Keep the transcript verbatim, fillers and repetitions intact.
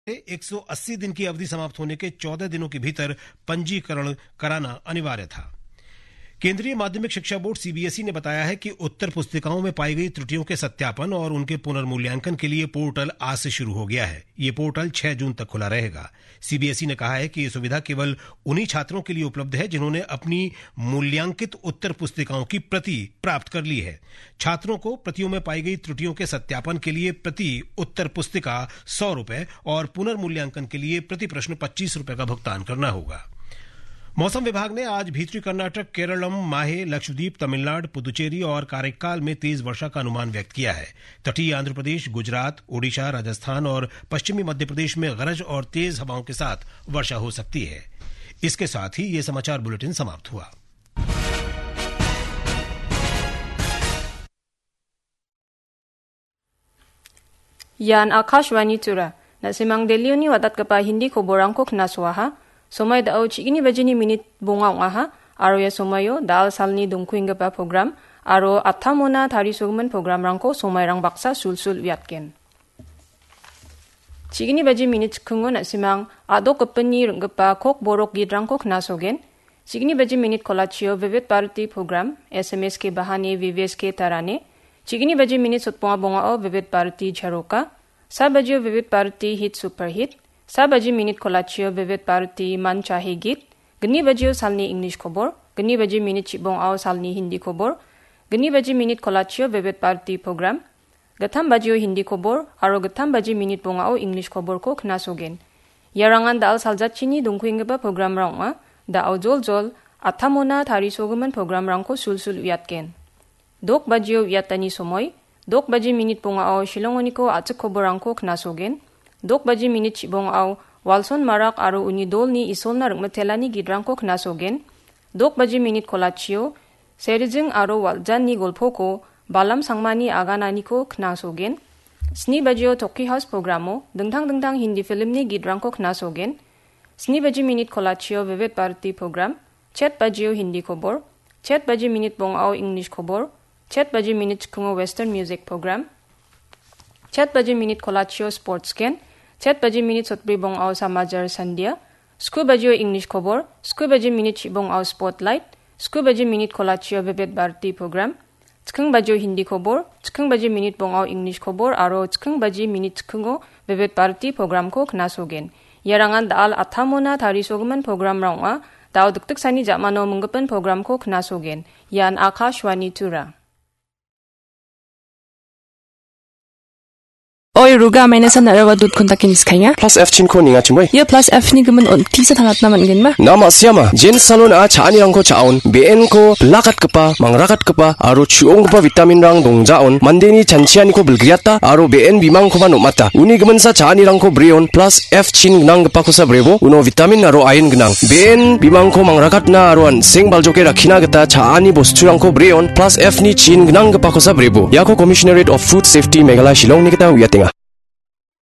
एक सौ अस्सी दिन की अवधि समाप्त होने के चौदह दिनों के भीतर पंजीकरण कराना अनिवार्य था। केंद्रीय माध्यमिक शिक्षा बोर्ड सीबीएसई ने बताया है कि उत्तर पुस्तिकाओं में पाई गई त्रुटियों के सत्यापन और उनके पुनर्मूल्यांकन के लिए पोर्टल आज से शुरू हो गया है। ये पोर्टल छह जून तक खुला रहेगा। सीबीएसई ने कहा है कि यह सुविधा केवल उन्हीं छात्रों के लिए उपलब्ध है जिन्होंने अपनी मूल्यांकित उत्तर पुस्तिकाओं की प्रति प्राप्त कर ली है। छात्रों को प्रतियों में पाई गई त्रुटियों के सत्यापन के लिए प्रति उत्तर पुस्तिका सौ रुपए और पुनर्मूल्यांकन के लिए प्रति प्रश्न पच्चीस रुपए का भुगतान करना होगा। मौसम विभाग ने आज भीतरी कर्नाटक, केरलम, माहे, लक्षद्वीप, तमिलनाडु, पुदुचेरी और कारेक्काल में तेज वर्षा का अनुमान व्यक्त किया है। तटीय आंध्र प्रदेश, गुजरात, ओडिशा, राजस्थान और पश्चिमी मध्य प्रदेश में गरज और तेज हवाओं के साथ वर्षा हो सकती है। इसके साथ ही ये समाचार बुलेटिन समाप्त हुआ। Yan Akashwani Tura, Nasimang Delioni Wadatkapa Hindi Koborangko Knaswaha, Somay dao chigini bajini minute bunga ngaha, aro ya somayo dal salni dungkuingapa program, aro athamona thari sugman program rangko somay rang baksa sul-sul wiatken. Chigini baji minute kungo nasimang ado kapani rungapa kok borok gidrangko knasogen, chigini baji minute kolachio vivid party program, S M S ke bahane V V S ke tarane, chigini baji minute sutponga bunga o vivid party jharoka, sa bajio vivid party hit super hit, sa baji minute kolachio vivid party man chahe git, gni bajio salni English kobor, gni baji minute chibong ao salni Hindi kobor, gni baji minute kolachio vivid party program, gatham bajio Hindi kobor, aro gatham baji minute bong ao English kobor ko knasogen. Yarangan dal saljachini dungkuingeba program rangma, da ao jol jol, athamona thari soguman program rangko sul-sul wiatken. Dok bajio wiatani somoy, dok baji minute bong ao shilongoniko atsuk kobor rangko knasogen, dok baji minute chibong au walson marak aro unidol ni isol na rungmatelani gidrangko knasogen, dok baji minute kolachio serijing aro waljan ni golpoko balam sangmani aganani ko knasogen, sni bajio toki house programo dengtang dengtang Hindi film ni gidrangko knasogen, sni baji minute kolachio vivid party program, chat bajio Hindi kobor, chat baji minute bong au English kobor, chat baji minute kungo western music program, chat baji minute kolachio sports scan, chat baji minute sotbri bong ao samajar sandia, sku bajio English kobor, sku baji minute chibong ao spotlight, sku baji minute kolachio vivid party program, chkung bajio Hindi kobor, chkung baji minute bong ao English kobor, aro chkung baji minute chkungo vivid party program ko knasogen. Yarangan daal athamona thari soguman program rangwa, dao duktuk sani jamano munggapan program ko knasogen. Yan Akashwani Tura. Oi ruga maina sanarawa dut kontakin iskanya plus f chin ko ninga chungoi ye plus f ni gemen on tisa thangat naman gen ma nama siama jen salon a chani rangko chaun bn ko lakat kapa mangrakat kapa aro chuong kapa vitamin rang dongjaon mandeni chanchiani ko bilgriata aro bn bimang ko nomata uni gemen sa chani rangko brion plus f chin nang kapa ko sa brebo uno vitamin aro iron gnang bn bimang ko mangrakat na aro an seng baljoke rakhina gata chani bostu rangko brion plus f ni chin gnang kapa ko sa brebo yako commissionerate of food safety meghalaya shillong ni gata wiatenga